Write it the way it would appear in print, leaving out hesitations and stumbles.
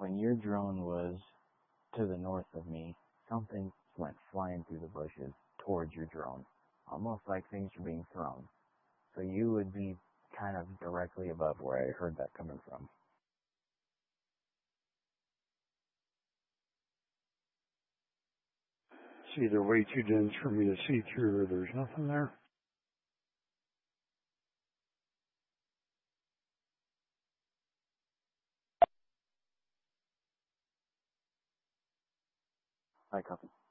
When your drone was to the north of me, something went flying through the bushes towards your drone, almost like things were being thrown. So you would be kind of directly above where I heard that coming from. It's either way too dense for me to see through or there's nothing there. I copy.